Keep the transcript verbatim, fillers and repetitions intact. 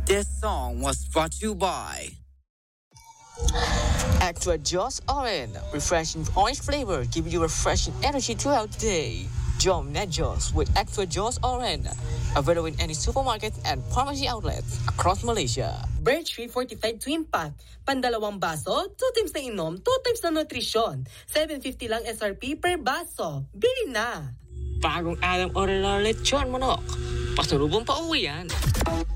This song was brought to you by Extra Joss Orange, refreshing orange flavor, give you refreshing energy throughout the day. Jom Net Joss with Extra Joss Orange, available in any supermarket and pharmacy outlets across Malaysia. Birchtree Fortified Twin Pack, pandalawang baso, two times na inom, two times na nutrisyon. seven fifty lang S R P per baso. Bili na! Bagong Adam Oral Lechon Manok. Pasalubong pa uwi yan.